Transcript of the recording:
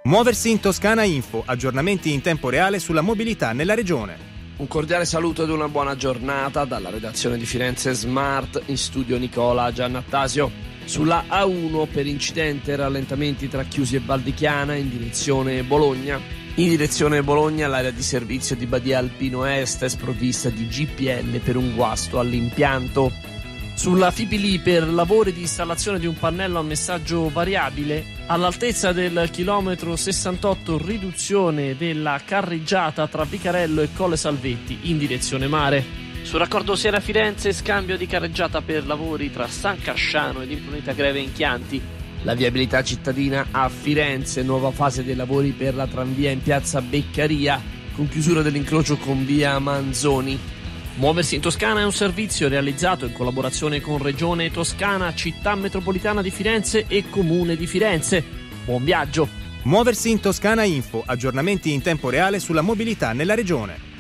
Muoversi in Toscana Info, aggiornamenti in tempo reale sulla mobilità nella regione. Un cordiale saluto ed una buona giornata dalla redazione di Firenze Smart, in studio Nicola Giannattasio. Sulla A1 per incidente e rallentamenti tra Chiusi e Valdichiana in direzione Bologna. In direzione Bologna l'area di servizio di Badia Alpino Est è sprovvista di GPL per un guasto all'impianto. Sulla Fipili per lavori di installazione di un pannello a messaggio variabile all'altezza del chilometro 68, riduzione della carreggiata tra Vicarello e Colle Salvetti in direzione mare. Sul raccordo Siena-Firenze scambio di carreggiata per lavori tra San Casciano ed Imprunita Greve in Chianti. La viabilità cittadina a Firenze, nuova fase dei lavori per la tranvia in piazza Beccaria con chiusura dell'incrocio con via Manzoni. Muoversi in Toscana è un servizio realizzato in collaborazione con Regione Toscana, Città Metropolitana di Firenze e Comune di Firenze. Buon viaggio! Muoversi in Toscana Info, aggiornamenti in tempo reale sulla mobilità nella regione.